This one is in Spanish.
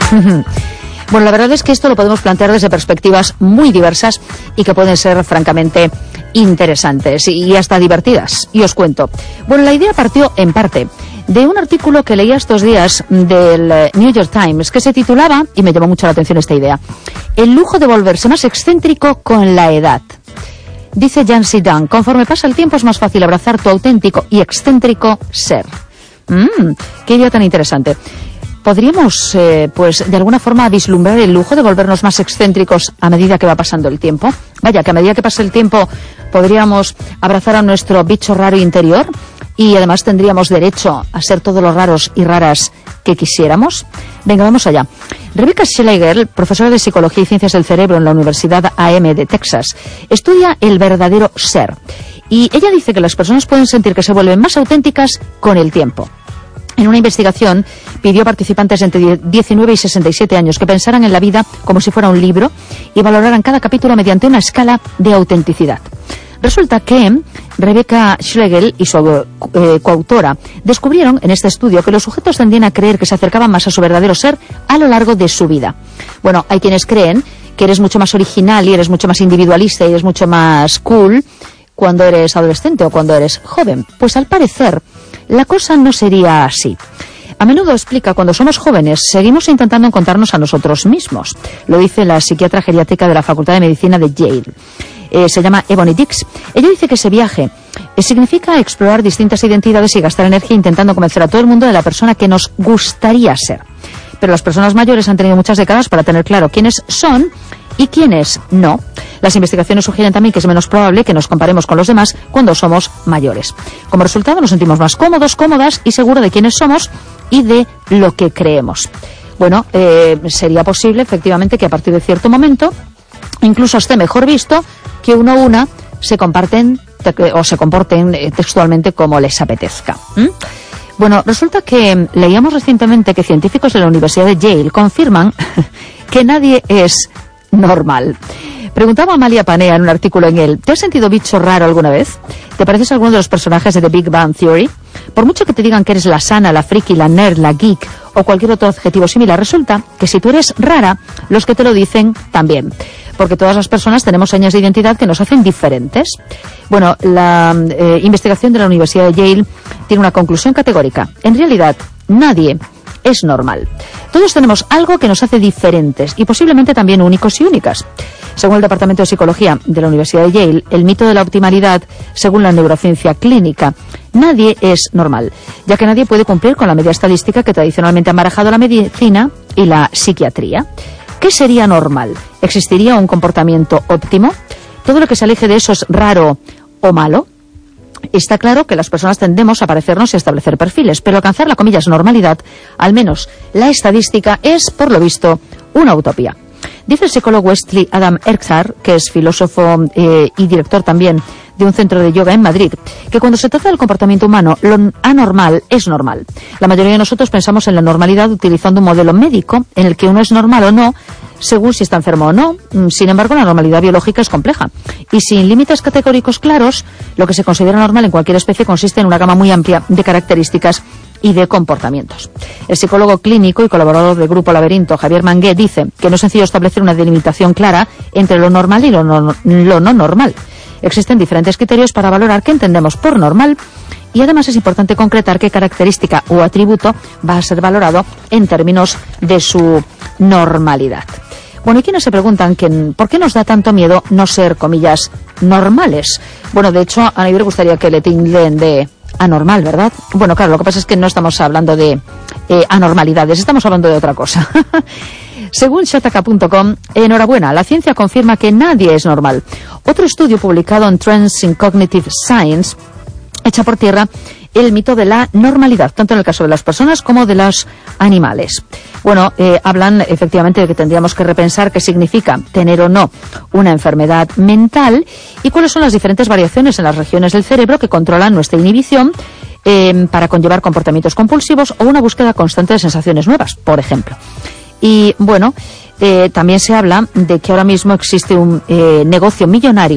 Bueno, la verdad es que esto lo podemos plantear desde perspectivas muy diversas y que pueden ser francamente interesantes y hasta divertidas. Y os cuento. Bueno, la idea partió en parte de un artículo que leía estos días del New York Times que se titulaba, y me llamó mucho la atención esta idea, el lujo de volverse más excéntrico con la edad. Dice Jancy Dunn, conforme pasa el tiempo es más fácil abrazar tu auténtico y excéntrico ser. Qué idea tan interesante. ¿Podríamos, pues, de alguna forma vislumbrar el lujo de volvernos más excéntricos a medida que va pasando el tiempo? Vaya, que a medida que pasa el tiempo podríamos abrazar a nuestro bicho raro interior y además tendríamos derecho a ser todos los raros y raras que quisiéramos. Venga, vamos allá. Rebecca Schlegel, profesora de Psicología y Ciencias del Cerebro en la Universidad AM de Texas, estudia el verdadero ser. Y ella dice que las personas pueden sentir que se vuelven más auténticas con el tiempo. En una investigación pidió a participantes entre 19 y 67 años que pensaran en la vida como si fuera un libro y valoraran cada capítulo mediante una escala de autenticidad. Resulta que Rebecca Schlegel y su coautora descubrieron en este estudio que los sujetos tendían a creer que se acercaban más a su verdadero ser a lo largo de su vida. Bueno, hay quienes creen que eres mucho más original y eres mucho más individualista y eres mucho más cool cuando eres adolescente o cuando eres joven. Pues al parecer la cosa no sería así. A menudo explica, cuando somos jóvenes, seguimos intentando encontrarnos a nosotros mismos. Lo dice la psiquiatra geriátrica de la Facultad de Medicina de Yale. Se llama Ebony Dix. Ella dice que ese viaje significa explorar distintas identidades y gastar energía intentando convencer a todo el mundo de la persona que nos gustaría ser. Pero las personas mayores han tenido muchas décadas para tener claro quiénes son y quiénes no. Las investigaciones sugieren también que es menos probable que nos comparemos con los demás cuando somos mayores. Como resultado nos sentimos más cómodos, cómodas y seguros de quiénes somos y de lo que creemos. Bueno, sería posible efectivamente que a partir de cierto momento incluso esté mejor visto que uno o una se comporten textualmente como les apetezca. Bueno, resulta que leíamos recientemente que científicos de la Universidad de Yale confirman que nadie es normal. Preguntaba Amalia Panea en un artículo en él, ¿te has sentido bicho raro alguna vez? ¿Te pareces a alguno de los personajes de The Big Bang Theory? Por mucho que te digan que eres la sana, la friki, la nerd, la geek o cualquier otro adjetivo similar, resulta que si tú eres rara, los que te lo dicen también. Porque todas las personas tenemos señas de identidad que nos hacen diferentes. Bueno, la investigación de la Universidad de Yale tiene una conclusión categórica. En realidad, nadie es normal. Todos tenemos algo que nos hace diferentes y posiblemente también únicos y únicas. Según el Departamento de Psicología de la Universidad de Yale, el mito de la optimalidad, según la neurociencia clínica, nadie es normal, ya que nadie puede cumplir con la media estadística que tradicionalmente han barajado la medicina y la psiquiatría. ¿Qué sería normal? ¿Existiría un comportamiento óptimo? ¿Todo lo que se aleje de eso es raro o malo? Está claro que las personas tendemos a parecernos y a establecer perfiles, pero alcanzar la comillas normalidad, al menos la estadística, es, por lo visto, una utopía. Dice el psicólogo Wesley Adam Erxar, que es filósofo y director también de un centro de yoga en Madrid, que cuando se trata del comportamiento humano, lo anormal es normal. La mayoría de nosotros pensamos en la normalidad utilizando un modelo médico en el que uno es normal o no, según si está enfermo o no. Sin embargo, la normalidad biológica es compleja. Y sin límites categóricos claros, lo que se considera normal en cualquier especie consiste en una gama muy amplia de características y de comportamientos. El psicólogo clínico y colaborador del Grupo Laberinto, Javier Mangué, dice que no es sencillo establecer una delimitación clara entre lo normal y lo no normal. Existen diferentes criterios para valorar qué entendemos por normal y además es importante concretar qué característica o atributo va a ser valorado en términos de su normalidad. Bueno, y quienes se preguntan ¿por qué nos da tanto miedo no ser, comillas, normales? Bueno, de hecho, a mí me gustaría que le tilden de anormal, ¿verdad? Bueno, claro, lo que pasa es que no estamos hablando de anormalidades, estamos hablando de otra cosa. Según Shataka.com, enhorabuena, la ciencia confirma que nadie es normal. Otro estudio publicado en Trends in Cognitive Science echa por tierra el mito de la normalidad, tanto en el caso de las personas como de los animales. Bueno, hablan efectivamente de que tendríamos que repensar qué significa tener o no una enfermedad mental y cuáles son las diferentes variaciones en las regiones del cerebro que controlan nuestra inhibición para conllevar comportamientos compulsivos o una búsqueda constante de sensaciones nuevas, por ejemplo. Y bueno, también se habla de que ahora mismo existe un negocio millonario